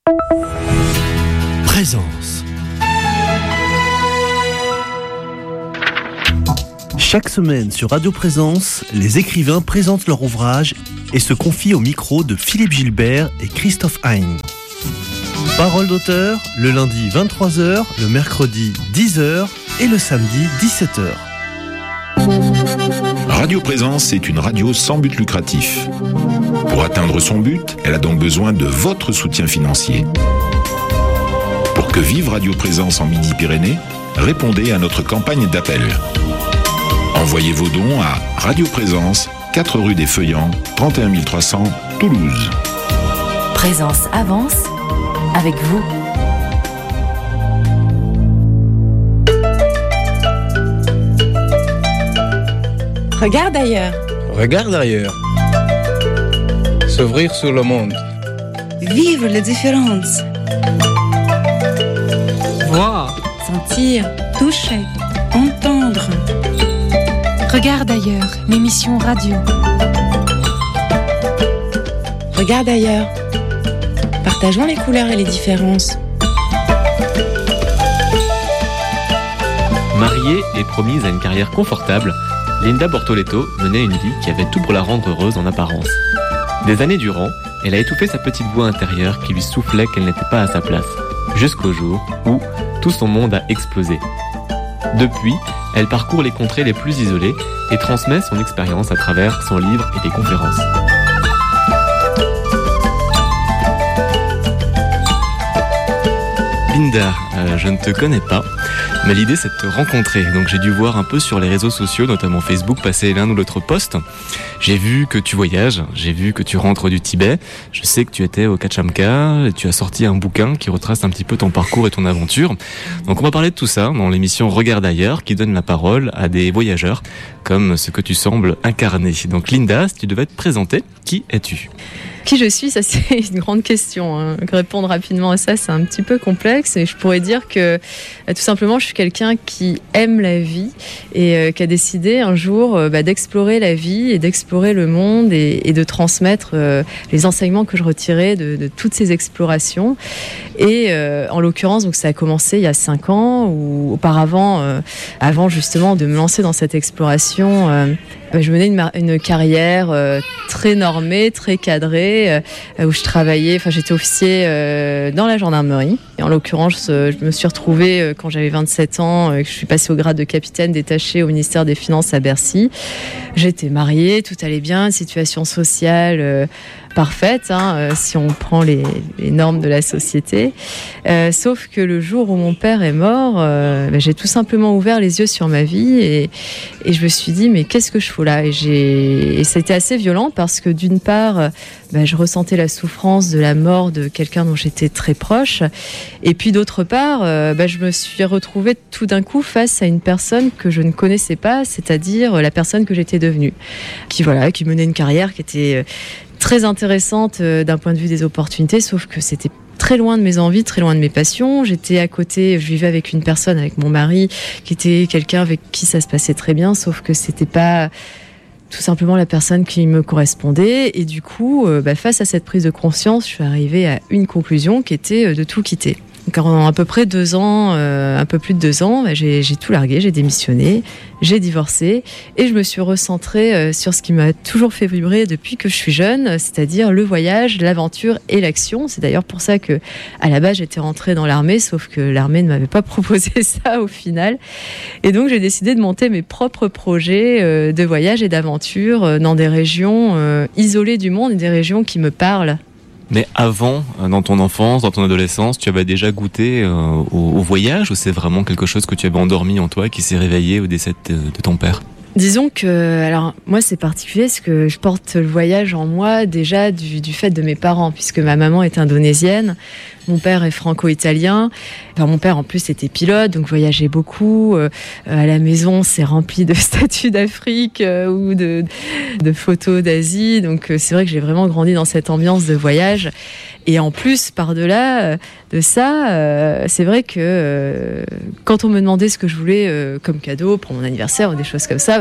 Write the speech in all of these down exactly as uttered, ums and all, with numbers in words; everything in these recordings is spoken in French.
Présence. Chaque semaine sur Radio Présence, les écrivains présentent leur ouvrage et se confient au micro de Philippe Gilbert et Christophe Hein. Parole d'auteur, le lundi vingt-trois heures, le mercredi dix heures et le samedi dix-sept heures. Radio Présence est une radio sans but lucratif. Pour atteindre son but, elle a donc besoin de votre soutien financier. Pour que vive Radio Présence en Midi-Pyrénées, répondez à notre campagne d'appel. Envoyez vos dons à Radio Présence, quatre rue des Feuillants, trente et un mille trois cents, Toulouse. Présence avance avec vous. Regarde ailleurs. Regarde ailleurs. S'ouvrir sur le monde. Vivre les différences. Voir. Sentir. Toucher. Entendre. Regarde ailleurs, l'émission radio. Regarde ailleurs. Partageons les couleurs et les différences. Mariée et promise à une carrière confortable, Linda Bortoletto menait une vie qui avait tout pour la rendre heureuse en apparence. Des années durant, elle a étouffé sa petite voix intérieure qui lui soufflait qu'elle n'était pas à sa place, jusqu'au jour où tout son monde a explosé. Depuis, elle parcourt les contrées les plus isolées et transmet son expérience à travers son livre et des conférences. Linda, euh, je ne te connais pas, mais l'idée c'est de te rencontrer. Donc j'ai dû voir un peu sur les réseaux sociaux, notamment Facebook, passer l'un ou l'autre post. J'ai vu que tu voyages, j'ai vu que tu rentres du Tibet. Je sais que tu étais au Kachamka et tu as sorti un bouquin qui retrace un petit peu ton parcours et ton aventure. Donc on va parler de tout ça dans l'émission Regarde ailleurs, qui donne la parole à des voyageurs comme ce que tu sembles incarner. Donc Linda, si tu devais te présenter, qui es-tu ? Qui je suis, ça c'est une grande question. Hein. Répondre rapidement à ça, c'est un petit peu complexe. Et je pourrais dire que tout simplement, je suis quelqu'un qui aime la vie et euh, qui a décidé un jour euh, bah, d'explorer la vie et d'explorer le monde et, et de transmettre euh, les enseignements que je retirais de, de toutes ces explorations. Et euh, en l'occurrence, donc ça a commencé il y a cinq ans, ou auparavant, euh, avant justement de me lancer dans cette exploration. Euh, Je menais une, une carrière euh, très normée, très cadrée, euh, où je travaillais, enfin j'étais officier euh, dans la gendarmerie. Et en l'occurrence, euh, je me suis retrouvée euh, quand j'avais vingt-sept ans, euh, que je suis passée au grade de capitaine détaché au ministère des Finances à Bercy. J'étais mariée, tout allait bien, situation sociale euh, parfaite, hein, euh, si on prend les, les normes de la société. Euh, sauf que le jour où mon père est mort, euh, bah, j'ai tout simplement ouvert les yeux sur ma vie et, et je me suis dit, mais qu'est-ce que je fous là ? Et, j'ai... et c'était assez violent parce que d'une part, bah, je ressentais la souffrance de la mort de quelqu'un dont j'étais très proche. Et puis d'autre part, euh, bah, je me suis retrouvée tout d'un coup face à une personne que je ne connaissais pas, c'est-à-dire la personne que j'étais devenue. Qui, voilà, qui menait une carrière qui était très intéressante d'un point de vue des opportunités, sauf que c'était très loin de mes envies, très loin de mes passions. J'étais à côté, je vivais avec une personne, avec mon mari, qui était quelqu'un avec qui ça se passait très bien, sauf que c'était pas tout simplement la personne qui me correspondait. Et du coup, euh, bah, face à cette prise de conscience, je suis arrivée à une conclusion qui était de tout quitter. Donc en à peu près deux ans, euh, un peu plus de deux ans, bah, j'ai, j'ai tout largué, j'ai démissionné, j'ai divorcé et je me suis recentrée euh, sur ce qui m'a toujours fait vibrer depuis que je suis jeune, c'est-à-dire le voyage, l'aventure et l'action. C'est d'ailleurs pour ça que, à la base, j'étais rentrée dans l'armée, sauf que l'armée ne m'avait pas proposé ça au final. Et donc j'ai décidé de monter mes propres projets euh, de voyage et d'aventure euh, dans des régions euh, isolées du monde et des régions qui me parlent. Mais avant, dans ton enfance, dans ton adolescence, tu avais déjà goûté euh, au, au voyage ou c'est vraiment quelque chose que tu avais endormi en toi et qui s'est réveillé au décès de, de ton père ? Disons que, alors moi c'est particulier parce que je porte le voyage en moi déjà du, du fait de mes parents, puisque ma maman est indonésienne, mon père est franco-italien. Enfin, mon père en plus était pilote, donc voyageait beaucoup. Euh, à la maison, c'est rempli de statues d'Afrique euh, ou de, de photos d'Asie. Donc euh, c'est vrai que j'ai vraiment grandi dans cette ambiance de voyage. Et en plus, par-delà euh, de ça, euh, c'est vrai que euh, quand on me demandait ce que je voulais euh, comme cadeau pour mon anniversaire ou des choses comme ça,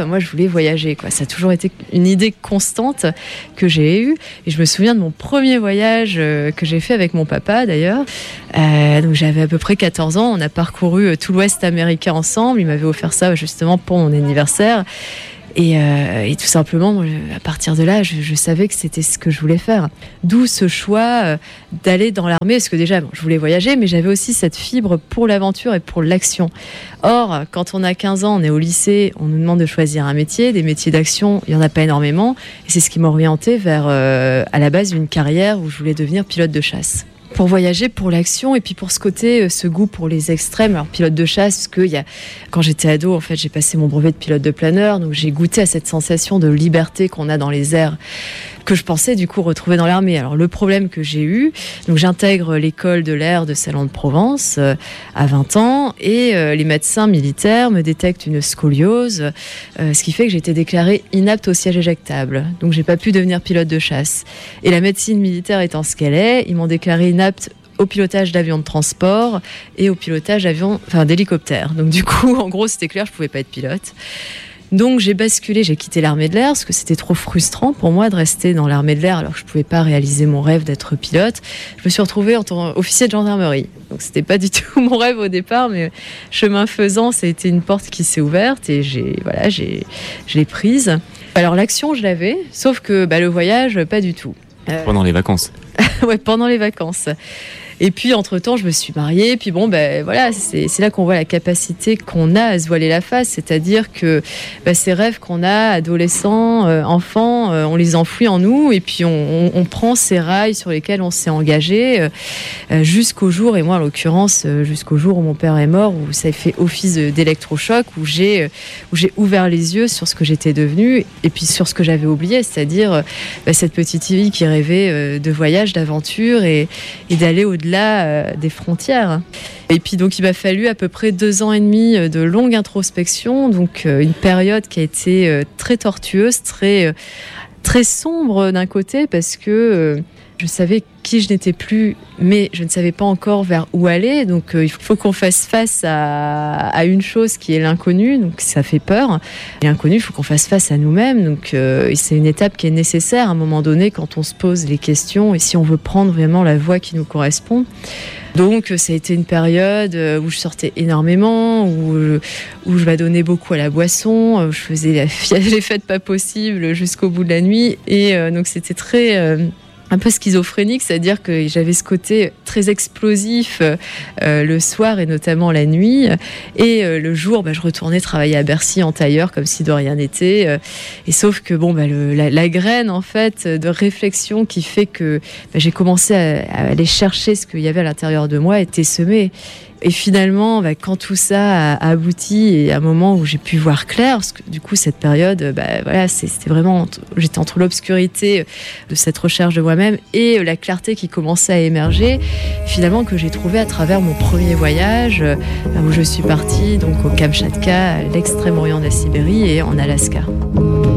bah, moi je voulais voyager, quoi. Ça a toujours été une idée constante que j'ai eue. Et je me souviens de mon premier voyage euh, que j'ai fait avec mon papa d'ailleurs. Euh, donc j'avais à peu près quatorze ans. On a parcouru euh, tout l'Ouest américain ensemble. Il m'avait offert ça justement pour mon anniversaire. Et, euh, et tout simplement, à partir de là, je, je savais que c'était ce que je voulais faire. D'où ce choix euh, d'aller dans l'armée, parce que déjà, bon, je voulais voyager, mais j'avais aussi cette fibre pour l'aventure et pour l'action. Or, quand on a quinze ans, on est au lycée, on nous demande de choisir un métier. Des métiers d'action, il n'y en a pas énormément. Et c'est ce qui m'a orientée vers, euh, à la base, une carrière où je voulais devenir pilote de chasse. Pour voyager, pour l'action et puis pour ce côté, ce goût pour les extrêmes. Alors pilote de chasse, parce que y a, quand j'étais ado, en fait, j'ai passé mon brevet de pilote de planeur, donc j'ai goûté à cette sensation de liberté qu'on a dans les airs, que je pensais du coup retrouver dans l'armée. Alors le problème que j'ai eu, donc j'intègre l'école de l'air de Salon de Provence euh, à vingt ans et euh, les médecins militaires me détectent une scoliose, euh, ce qui fait que j'ai été déclarée inapte au siège éjectable. Donc j'ai pas pu devenir pilote de chasse. Et la médecine militaire étant ce qu'elle est, ils m'ont déclarée inapte au pilotage d'avions de transport et au pilotage d'avions, enfin d'hélicoptères. Donc du coup, en gros, c'était clair, je pouvais pas être pilote. Donc j'ai basculé, j'ai quitté l'armée de l'air parce que c'était trop frustrant pour moi de rester dans l'armée de l'air alors que je pouvais pas réaliser mon rêve d'être pilote. Je me suis retrouvée en tant qu'officier de gendarmerie. Donc c'était pas du tout mon rêve au départ, mais chemin faisant, ça a été une porte qui s'est ouverte et j'ai voilà, j'ai je l'ai prise. Alors l'action, je l'avais, sauf que bah, le voyage, pas du tout. Euh... Pendant les vacances. Ouais, pendant les vacances. Et puis, entre-temps, je me suis mariée. Puis bon, ben voilà, c'est, c'est là qu'on voit la capacité qu'on a à se voiler la face. C'est-à-dire que ben, ces rêves qu'on a, adolescents, euh, enfants, euh, on les enfouit en nous. Et puis, on, on, on prend ces rails sur lesquels on s'est engagé euh, jusqu'au jour, et moi, en l'occurrence, euh, jusqu'au jour où mon père est mort, où ça a fait office d'électrochoc, où j'ai, où j'ai ouvert les yeux sur ce que j'étais devenue et puis sur ce que j'avais oublié. C'est-à-dire euh, ben, cette petite fille qui rêvait euh, de voyage, d'aventure et, et d'aller au au-delà euh, des frontières. Et puis donc il m'a fallu à peu près deux ans et demi de longue introspection, donc euh, une période qui a été euh, très tortueuse, très, euh, très sombre d'un côté parce que euh, je savais qui je n'étais plus, mais je ne savais pas encore vers où aller. Donc euh, il faut qu'on fasse face à, à une chose qui est l'inconnu, donc ça fait peur. Et l'inconnu, il faut qu'on fasse face à nous-mêmes. Donc euh, c'est une étape qui est nécessaire à un moment donné quand on se pose les questions et si on veut prendre vraiment la voie qui nous correspond. Donc ça a été une période où je sortais énormément, où, où je m'adonnais beaucoup à la boisson, où je faisais la, les fêtes pas possibles jusqu'au bout de la nuit. Et euh, donc c'était très... Euh, un peu schizophrénique, c'est-à-dire que j'avais ce côté très explosif euh, le soir et notamment la nuit. Et euh, le jour, bah, je retournais travailler à Bercy en tailleur comme si de rien n'était. Euh, et sauf que bon, bah, le, la, la graine en fait de réflexion qui fait que bah, j'ai commencé à, à aller chercher ce qu'il y avait à l'intérieur de moi était semée. Et finalement, bah, quand tout ça a abouti et à un moment où j'ai pu voir clair, parce que du coup cette période, bah, voilà, c'était vraiment, j'étais entre l'obscurité de cette recherche de moi-même et la clarté qui commençait à émerger, finalement que j'ai trouvé à travers mon premier voyage, où je suis partie donc au Kamchatka, à l'extrême orient de la Sibérie et en Alaska.